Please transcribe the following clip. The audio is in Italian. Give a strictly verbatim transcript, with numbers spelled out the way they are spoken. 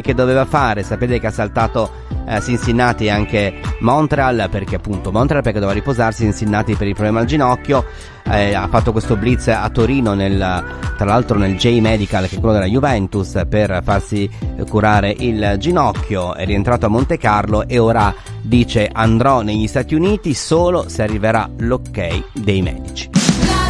che doveva fare. Sapete che ha saltato eh, Cincinnati e anche Montreal, perché appunto Montreal perché doveva riposarsi, Cincinnati per il problema al ginocchio. Eh, ha fatto questo blitz a Torino, nel, tra l'altro nel J Medical, che è quello della Juventus, per farsi curare il ginocchio. È rientrato a Monte Carlo e ora dice: andrò negli Stati Uniti solo se arriverà l'ok dei medici.